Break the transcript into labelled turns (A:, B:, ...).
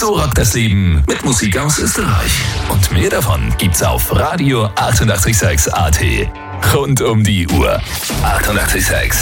A: So rockt das Leben mit Musik aus Österreich. Und mehr davon gibt's auf Radio 886 AT. Rund um die Uhr. 886